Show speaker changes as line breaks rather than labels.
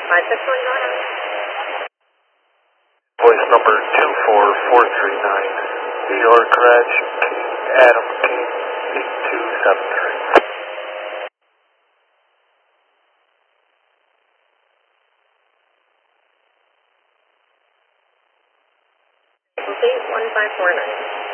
561, go ahead.
Voice number 24439, New York Garage, Adam King, 8273.
Complete 1549.